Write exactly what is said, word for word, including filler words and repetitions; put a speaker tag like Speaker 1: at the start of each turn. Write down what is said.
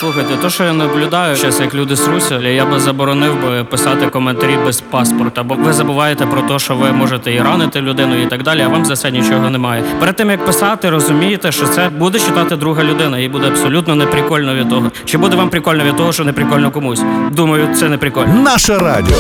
Speaker 1: Слухайте, то, що я наблюдаю зараз, як люди сруся, я би заборонив би писати коментарі без паспорта, бо ви забуваєте про те, що ви можете і ранити людину, і так далі, а вам за це нічого немає. Перед тим, як писати, розумієте, що це буде читати друга людина, і буде абсолютно неприкольно від того. Чи буде вам прикольно від того, що не прикольно комусь? Думаю, це не прикольно.
Speaker 2: Наше радіо.